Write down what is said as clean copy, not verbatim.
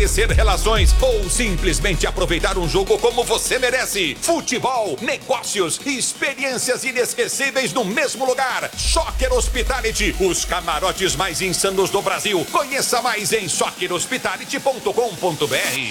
estabelecer relações ou simplesmente aproveitar um jogo como você merece. Futebol, negócios e experiências inesquecíveis no mesmo lugar. Soccer Hospitality, os camarotes mais insanos do Brasil. Conheça mais em soccerhospitality.com.br.